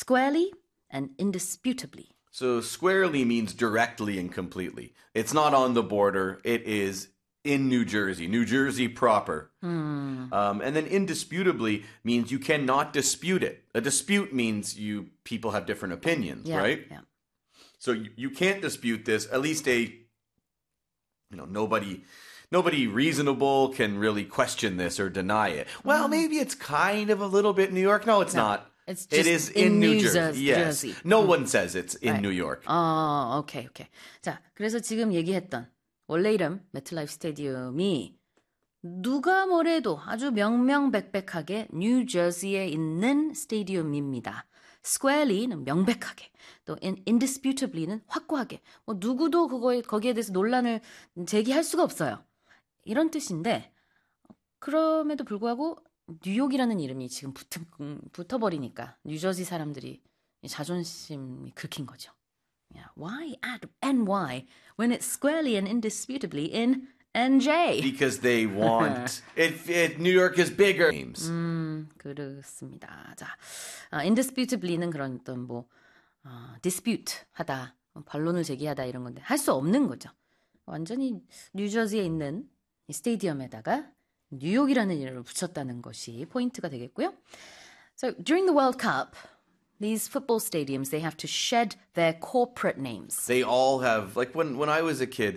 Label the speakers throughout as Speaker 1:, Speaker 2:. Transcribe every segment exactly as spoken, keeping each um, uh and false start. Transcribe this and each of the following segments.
Speaker 1: squarely and indisputably.
Speaker 2: So squarely means directly and completely. It's not on the border. It is in New Jersey, New Jersey proper.
Speaker 1: Hmm.
Speaker 2: Um, and then indisputably means you cannot dispute it. A dispute means you people have different opinions,
Speaker 1: Yeah,
Speaker 2: right?
Speaker 1: yeah.
Speaker 2: So you, you can't dispute this. At least a, you know, nobody, nobody reasonable can really question this or deny it. Well, maybe it's kind of a little bit New York. No, it's
Speaker 1: No,
Speaker 2: not.
Speaker 1: it's
Speaker 2: it
Speaker 1: just
Speaker 2: is
Speaker 1: in
Speaker 2: in New
Speaker 1: New
Speaker 2: Jersey.
Speaker 1: Jer-
Speaker 2: Yes.
Speaker 1: Jersey.
Speaker 2: No one says it's in
Speaker 1: Right.
Speaker 2: New York.
Speaker 1: 아, 오케이, 오케이. 자, 그래서 지금 얘기했던 원래 이름 매트라이프 스테디움이 누가 뭐래도 아주 명명백백하게 뉴저지에 있는 스테디움입니다. squarely는 명백하게, 또 indisputably는 확고하게. 뭐 누구도 그거에 거기에 대해서 논란을 제기할 수가 없어요. 이런 뜻인데 그럼에도 불구하고 뉴욕이라는 이름이 지금 붙, 붙어버리니까 뉴저지 사람들이 자존심이 긁힌 거죠. Yeah, why add N Y when it's squarely and indisputably in N J?
Speaker 2: Because they want it, it. New York is bigger. Names.
Speaker 1: 음, 그렇습니다. 자, 아, indisputably는 그런 어떤 뭐 어, dispute 하다, 반론을 제기하다 이런 건데 할 수 없는 거죠. 완전히 뉴저지에 있는 이 스테디움에다가 뉴욕이라는 이름을 붙였다는 것이 포인트가 되겠고요. So during the World Cup, these football stadiums, they have to shed their corporate names.
Speaker 2: They all have, like when when I was a kid,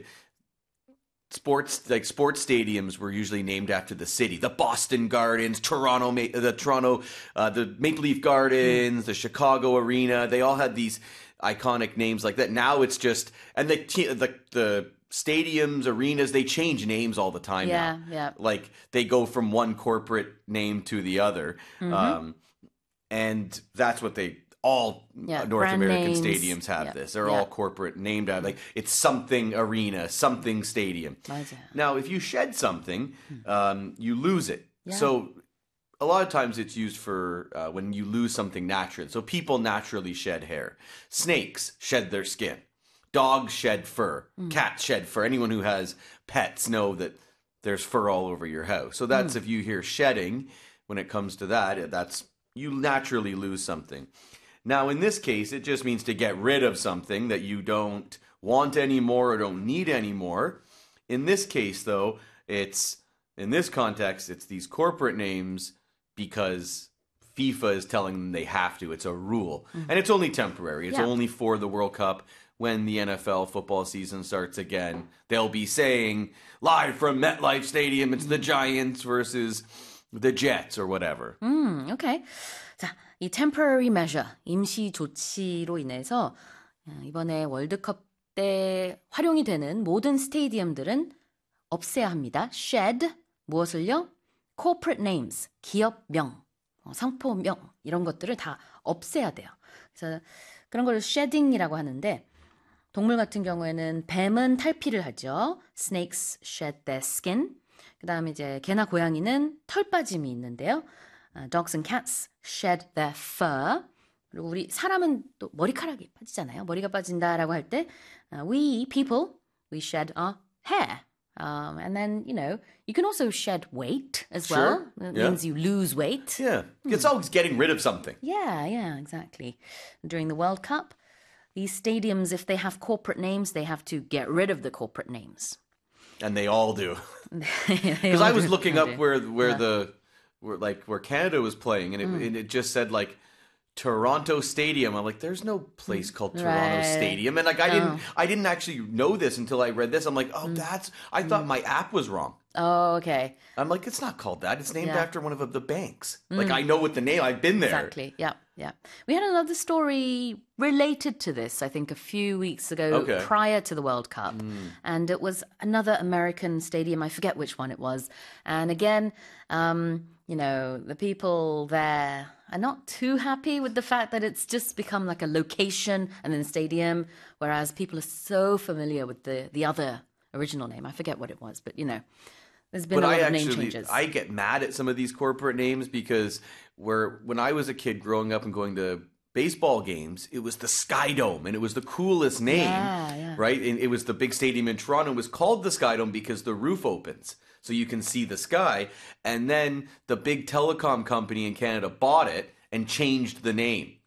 Speaker 2: sports like sports stadiums were usually named after the city. The Boston Gardens, Toronto, the Toronto, uh, the Maple Leaf Gardens, the Chicago Arena. They all had these iconic names like that. Now it's just and the the the stadiums, arenas, they change names all the time
Speaker 1: Yeah,
Speaker 2: now.
Speaker 1: yeah.
Speaker 2: Like they go from one corporate name to the other.
Speaker 1: Mm-hmm.
Speaker 2: Um, and that's what they all
Speaker 1: Yeah,
Speaker 2: North
Speaker 1: brand
Speaker 2: American
Speaker 1: names.
Speaker 2: stadiums have
Speaker 1: Yeah,
Speaker 2: this. They're
Speaker 1: yeah.
Speaker 2: all corporate named out. Like it's something arena, something stadium.
Speaker 1: 맞아요.
Speaker 2: Now, if you shed something, um, you lose it.
Speaker 1: Yeah.
Speaker 2: So a lot of times it's used for uh, when you lose something naturally. So people naturally shed hair. Snakes shed their skin. Dogs shed fur. Cats shed fur. Anyone who has pets know that there's fur all over your house. So that's if you hear shedding, when it comes to that, that's you naturally lose something. Now, in this case, it just means to get rid of something that you don't want anymore or don't need anymore. In this case, though, it's in this context, it's these corporate names because FIFA is telling them they have to. It's a rule. And it's only temporary. It's
Speaker 1: Yeah.
Speaker 2: only for the World Cup. When the N F L football season starts again, they'll be saying, live from MetLife Stadium, it's the Giants versus the Jets or whatever.
Speaker 1: 음, 오케이. 자, 이 temporary measure, 임시 조치로 인해서 이번에 월드컵 때 활용이 되는 모든 스테디움들은 없애야 합니다. shed, 무엇을요? corporate names, 기업명, 상표명 이런 것들을 다 없애야 돼요. 그래서 그런 걸 shedding이라고 하는데 동물 같은 경우에는 뱀은 탈피를 하죠. Snakes shed their skin. 그 다음에 이제 개나 고양이는 털 빠짐이 있는데요. Uh, dogs and cats shed their fur. 그리고 우리 사람은 또 머리카락이 빠지잖아요. 머리가 빠진다라고 할 때 uh, we people, we shed our hair. Um, and then, you know, you can also shed weight as
Speaker 2: Sure.
Speaker 1: well. It
Speaker 2: Yeah.
Speaker 1: means you lose weight.
Speaker 2: Yeah. It's always getting rid of something.
Speaker 1: Yeah, yeah, exactly. During the World Cup, these stadiums, if they have corporate names, they have to get rid of the corporate names.
Speaker 2: And they all do.
Speaker 1: Because
Speaker 2: Because I was looking up where where the where like where Canada was playing, and it,
Speaker 1: Mm.
Speaker 2: and it just said like Toronto Stadium. I'm like, there's no place called Toronto
Speaker 1: Right.
Speaker 2: Stadium, and like I didn't I didn't actually know this until I read this. I'm like,
Speaker 1: Mm.
Speaker 2: oh, that's I thought my app was wrong.
Speaker 1: Oh, okay.
Speaker 2: I'm like, it's not called that. It's named
Speaker 1: Yeah. Mm.
Speaker 2: after one of the banks. Like I know what the name. I've been there.
Speaker 1: Exactly. Yeah, yeah. We had another story related to this, I think, a few weeks ago
Speaker 2: Okay.
Speaker 1: prior to the World Cup. And it was another American stadium. I forget which one it was. And again, um, you know, the people there are not too happy with the fact that it's just become like a location and then a stadium, whereas people are so familiar with the, the other original name. I forget what it was, but, you know. There's been
Speaker 2: But
Speaker 1: a lot
Speaker 2: I
Speaker 1: of name
Speaker 2: actually,
Speaker 1: changes.
Speaker 2: I get mad at some of these corporate names because where when I was a kid growing up and going to baseball games, it was the Sky Dome and it was the coolest name,
Speaker 1: Yeah, yeah.
Speaker 2: right? And it was the big stadium in Toronto. It was called the Sky Dome because the roof opens so you can see the sky. And then the big telecom company in Canada bought it and changed the name.